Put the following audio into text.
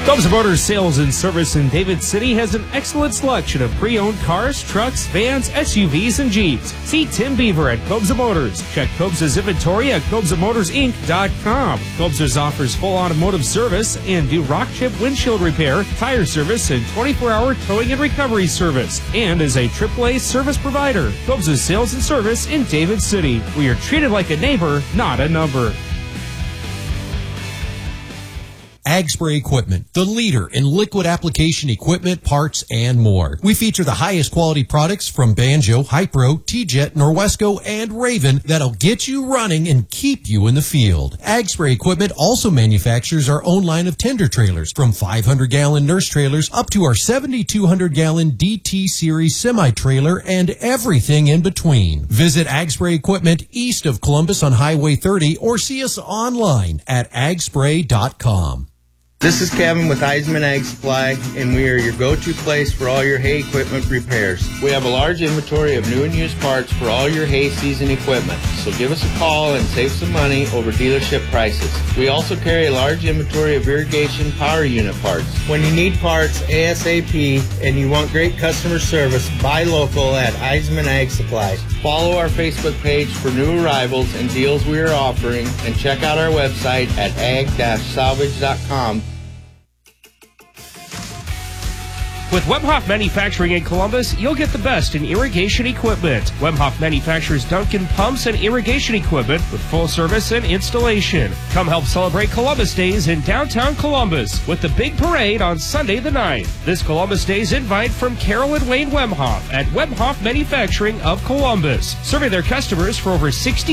Cobza Motors Sales and Service in David City has an excellent selection of pre-owned cars, trucks, vans, SUVs, and Jeeps. See Tim Beaver at Cobza Motors. Check Cobza's inventory at CobzaMotorsInc.com. Cobza's offers full automotive service and do rock chip windshield repair, tire service, and 24-hour towing and recovery service. And is a AAA service provider. Cobza's Sales and Service in David City. We are treated like a neighbor, not a number. Ag Spray Equipment, the leader in liquid application equipment, parts, and more. We feature the highest quality products from Banjo, Hypro, T-Jet, Norwesco, and Raven that'll get you running and keep you in the field. Ag Spray Equipment also manufactures our own line of tender trailers, from 500-gallon nurse trailers up to our 7,200-gallon DT Series semi-trailer and everything in between. Visit Ag Spray Equipment east of Columbus on Highway 30 or see us online at agspray.com. This is Kevin with Eisman Ag Supply, and we are your go-to place for all your hay equipment repairs. We have a large inventory of new and used parts for all your hay season equipment, so give us a call and save some money over dealership prices. We also carry a large inventory of irrigation power unit parts. When you need parts ASAP and you want great customer service, buy local at Eisman Ag Supply. Follow our Facebook page for new arrivals and deals we are offering, and check out our website at ag-salvage.com. With Wemhoff Manufacturing in Columbus, you'll get the best in irrigation equipment. Wemhoff manufactures Duncan pumps and irrigation equipment with full service and installation. Come help celebrate Columbus Days in downtown Columbus with the big parade on Sunday the 9th. This Columbus Day's invite from Carol and Wayne Wemhoff at Wemhoff Manufacturing of Columbus, serving their customers for over 60